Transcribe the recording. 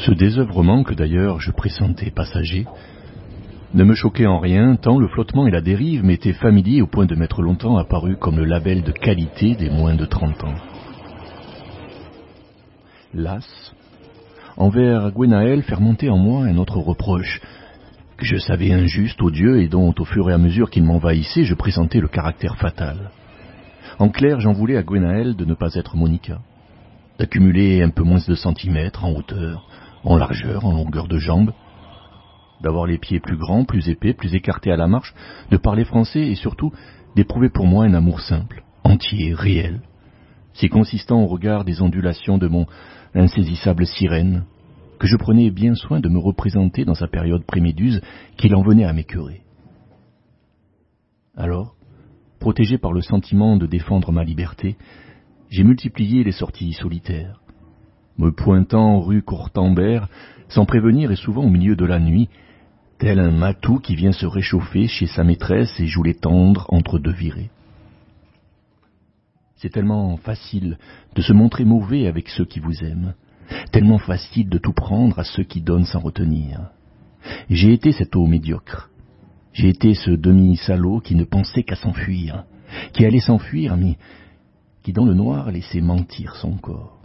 Ce désœuvrement que d'ailleurs je pressentais passager ne me choquait en rien, tant le flottement et la dérive m'étaient familiers au point de m'être longtemps apparu comme le label de qualité des moins de 30 ans. Las, envers Gwenaël fermentait en moi un autre reproche, que je savais injuste, odieux, et dont, au fur et à mesure qu'il m'envahissait, je pressentais le caractère fatal. En clair, j'en voulais à Gwenaël de ne pas être Monica, d'accumuler un peu moins de centimètres en hauteur, en largeur, en longueur de jambes, d'avoir les pieds plus grands, plus épais, plus écartés à la marche, de parler français et surtout d'éprouver pour moi un amour simple, entier, réel, si consistant au regard des ondulations de mon insaisissable sirène, que je prenais bien soin de me représenter dans sa période préméduse qu'il en venait à m'écœurer. Alors, protégé par le sentiment de défendre ma liberté, j'ai multiplié les sorties solitaires, me pointant rue Courtambert, sans prévenir et souvent au milieu de la nuit, tel un matou qui vient se réchauffer chez sa maîtresse et joue les tendres entre deux virées. C'est tellement facile de se montrer mauvais avec ceux qui vous aiment, tellement facile de tout prendre à ceux qui donnent sans retenir. Et j'ai été cet eau médiocre. J'ai été ce demi-salaud qui ne pensait qu'à s'enfuir, qui allait s'enfuir, mais qui dans le noir laissait mentir son corps.